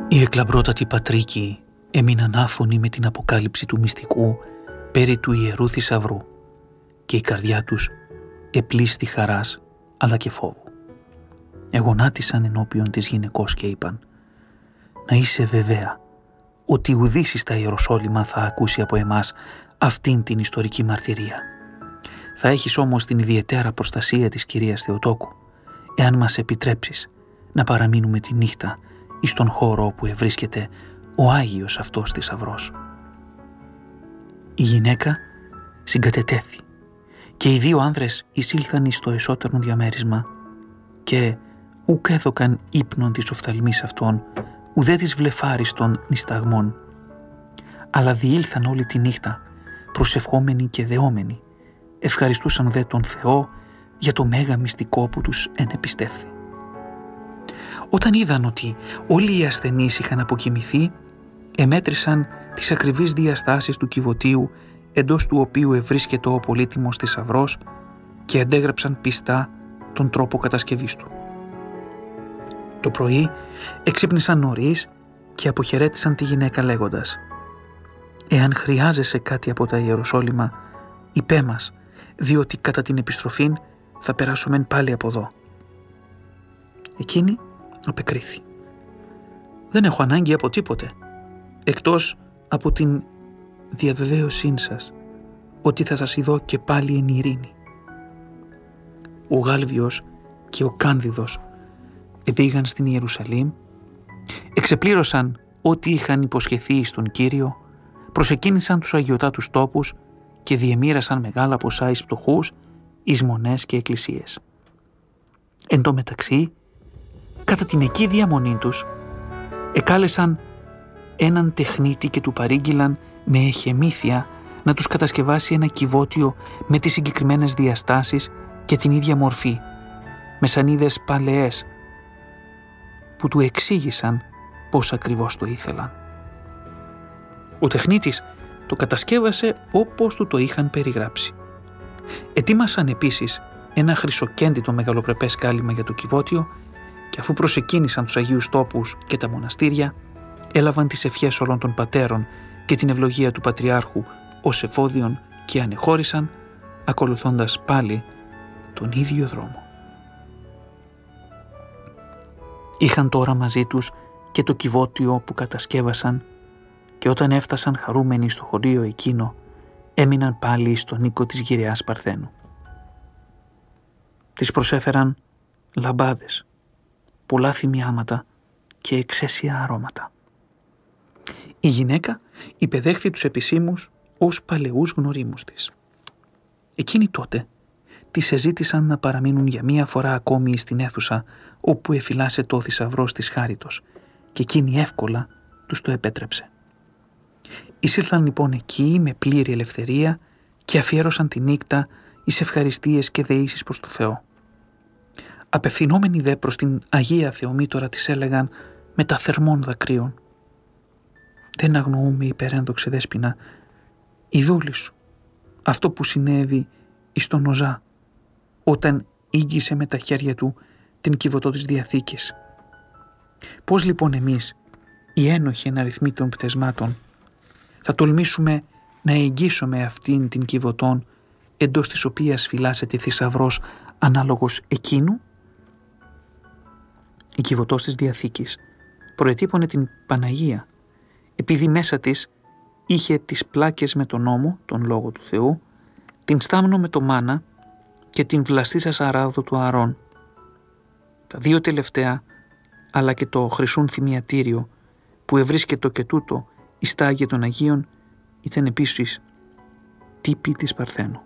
Οι εκλαμπρότατοι πατρίκοι έμειναν άφωνοι με την αποκάλυψη του μυστικού περί του Ιερού Θησαυρού και η καρδιά τους επλήστη χαράς αλλά και φόβου. Εγονάτισαν ενώπιον της γυναικός και είπαν «Να είσαι βεβαία ότι ουδής στα Ιεροσόλυμα θα ακούσει από εμάς αυτήν την ιστορική μαρτυρία. Θα έχεις όμως την ιδιαίτερα προστασία της κυρίας Θεοτόκου, εάν μας επιτρέψεις να παραμείνουμε τη νύχτα εις τον χώρο όπου ευρίσκεται ο Άγιος αυτός θησαυρός». Η γυναίκα συγκατετέθη και οι δύο άνδρες εισήλθαν εις το εσώτερο διαμέρισμα και ουκ έδωκαν ύπνον της οφθαλμής αυτών, ουδέ της βλεφάριστον νησταγμών, αλλά διήλθαν όλη τη νύχτα προσευχόμενοι και δεόμενοι, ευχαριστούσαν δε τον Θεό για το μέγα μυστικό που τους ενεπιστεύθη. Όταν είδαν ότι όλοι οι ασθενείς είχαν αποκοιμηθεί, εμέτρησαν τις ακριβείς διαστάσεις του κυβωτίου εντός του οποίου ευρίσκεται ο πολύτιμος θησαυρός και αντέγραψαν πιστά τον τρόπο κατασκευής του. Το πρωί εξύπνησαν νωρίς και αποχαιρέτησαν τη γυναίκα λέγοντας «Εάν χρειάζεσαι κάτι από τα Ιεροσόλυμα, είπέ μας, διότι κατά την επιστροφήν θα περάσουμε πάλι από εδώ». Εκείνη απεκρίθη «Δεν έχω ανάγκη από τίποτε, εκτός από την διαβεβαίωσή σας ότι θα σας ειδώ και πάλι εν ειρήνη». Ο Γάλβιος και ο Κάνδιδος επήγαν στην Ιερουσαλήμ, εξεπλήρωσαν ό,τι είχαν υποσχεθεί στον Κύριο, προσεκίνησαν τους αγιωτάτους τόπους και διεμοίρασαν μεγάλα ποσά εις φτωχούς, εις μονές και εκκλησίες. Εν τω μεταξύ, κατά την εκεί διαμονή τους, εκάλεσαν έναν τεχνίτη και του παρήγγειλαν με εχεμήθεια να τους κατασκευάσει ένα κυβότιο με τις συγκεκριμένες διαστάσεις και την ίδια μορφή, με σανίδες παλαιές, που του εξήγησαν πώς ακριβώς το ήθελαν. Ο τεχνίτης το κατασκεύασε όπως του το είχαν περιγράψει. Ετοίμασαν επίσης ένα χρυσοκέντητο μεγαλοπρεπές κάλυμα για το κυβότιο και αφού προσεκίνησαν τους Αγίους Τόπους και τα μοναστήρια, έλαβαν τις ευχές όλων των πατέρων και την ευλογία του Πατριάρχου ως εφόδιον και ανεχώρησαν, ακολουθώντας πάλι τον ίδιο δρόμο. Είχαν τώρα μαζί τους και το κυβότιο που κατασκεύασαν και όταν έφτασαν χαρούμενοι στο χωρίο εκείνο, έμειναν πάλι στον οίκο της γυραιάς Παρθένου. Της προσέφεραν λαμπάδες, πολλά θυμιάματα και εξαίσια αρώματα. Η γυναίκα υπεδέχθη τους επισήμους ως παλαιούς γνωρίμους της. Εκείνοι τότε της εζήτησαν να παραμείνουν για μία φορά ακόμη στην αίθουσα όπου εφυλάσσε το θησαυρός της χάριτος και εκείνη εύκολα τους το επέτρεψε. Εισήλθαν λοιπόν εκεί με πλήρη ελευθερία και αφιέρωσαν τη νύχτα εις ευχαριστίες και δεήσεις προς το Θεό. Απευθυνόμενοι δε προς την Αγία Θεομήτωρα της έλεγαν με τα θερμών δακρύων «Δεν αγνοούμε, υπερένδοξε Δέσποινα, η δούλη σου, αυτό που συνέβη εις τον Οζά, όταν ήγγισε με τα χέρια του την κυβωτό της Διαθήκης. Πώς λοιπόν εμείς, οι ένοχοι εν αριθμοί των πτεσμάτων, θα τολμήσουμε να εγγύσουμε αυτήν την κυβωτόν εντός της οποίας φυλάσσεται θησαυρός ανάλογος εκείνου?» Η κυβωτός της Διαθήκης προετύπωνε την Παναγία, επειδή μέσα της είχε τις πλάκες με τον νόμο, τον Λόγο του Θεού, την στάμνο με το μάνα και την βλαστήσα σαράδο του Ααρών. Τα δύο τελευταία, αλλά και το χρυσούν θυμιατήριο που ευρίσκετο και τούτο εις τα Άγια των Αγίων, ήταν επίσης τύποι της Παρθένου.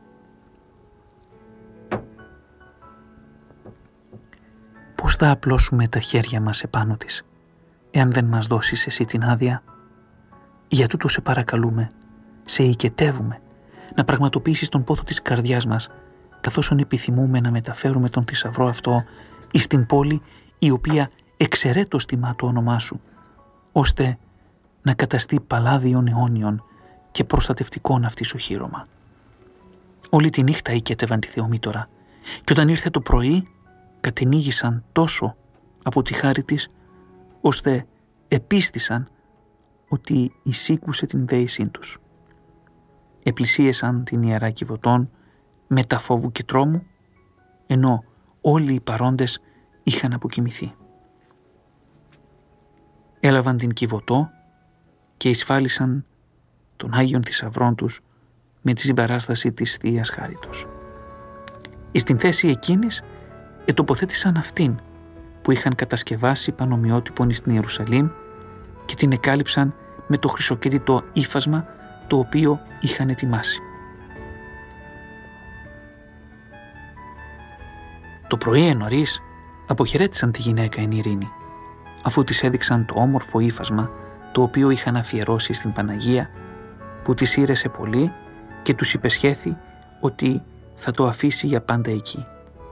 Πώς θα απλώσουμε τα χέρια μας επάνω της, εάν δεν μας δώσεις εσύ την άδεια? Για τούτο σε παρακαλούμε, σε οικετεύουμε, να πραγματοποιήσεις τον πόθο της καρδιάς μας, καθώς επιθυμούμε να μεταφέρουμε τον θησαυρό αυτό εις την πόλη η οποία εξαιρέτως τιμά το όνομά σου, ώστε να καταστεί παλάδιον αιώνιον και προστατευτικών αυτής οχύρωμα. Όλη τη νύχτα οικέτευαν τη Θεομήτωρα και όταν ήρθε το πρωί κατενίγησαν τόσο από τη χάρη της, ώστε επίστησαν ότι εισήκουσε την δέησή τους. Επλησίασαν την Ιερά Κιβωτών μετά φόβου και τρόμου, ενώ όλοι οι παρόντες είχαν αποκοιμηθεί. Έλαβαν την Κιβωτό και εισφάλισαν των Άγιων Θησαυρών τους με τη συμπαράσταση της Θείας Χάριτος. Εις την θέση εκείνης ετοποθέτησαν αυτήν που είχαν κατασκευάσει πανομοιότυπον εις την Ιερουσαλήμ και την εκάλυψαν με το χρυσοκέτητο ύφασμα το οποίο είχαν ετοιμάσει. Το πρωί νωρίς αποχαιρέτησαν τη γυναίκα εν ειρήνη, αφού της έδειξαν το όμορφο ύφασμα το οποίο είχαν αφιερώσει στην Παναγία, που της ήρεσε πολύ και τους υπεσχέθη ότι θα το αφήσει για πάντα εκεί.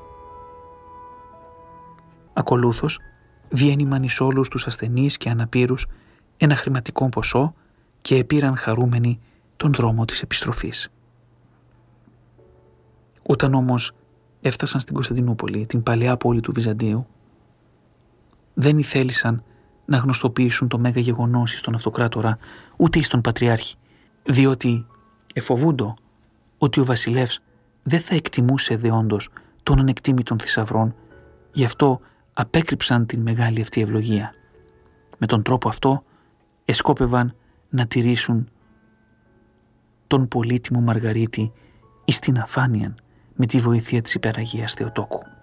Ακολούθως διένυμαν εις όλους τους ασθενείς και αναπήρους ένα χρηματικό ποσό και επήραν χαρούμενοι τον δρόμο της επιστροφής. Όταν όμως έφτασαν στην Κωνσταντινούπολη, την παλαιά πόλη του Βυζαντίου, δεν ηθέλησαν να γνωστοποιήσουν το μέγα γεγονός εις τον Αυτοκράτορα ούτε εις τον Πατριάρχη, διότι εφοβούντο ότι ο βασιλεύς δεν θα εκτιμούσε δεόντως των ανεκτήμητων θησαυρών, γι' αυτό απέκρυψαν την μεγάλη αυτή ευλογία. Με τον τρόπο αυτό εσκόπευαν να τηρήσουν τον πολύτιμο Μαργαρίτη εις την αφάνεια με τη βοήθεια της Υπεραγίας Θεοτόκου.